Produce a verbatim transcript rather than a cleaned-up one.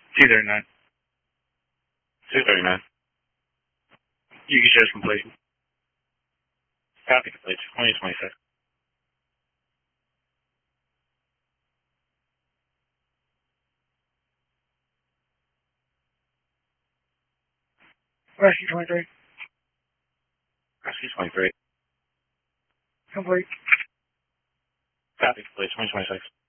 two thirty-nine. two thirty-nine. You can share complete. Copy complete. twenty twenty-six. Rescue twenty-three. Rescue twenty-three. Complete. Copy complete. twenty twenty-six.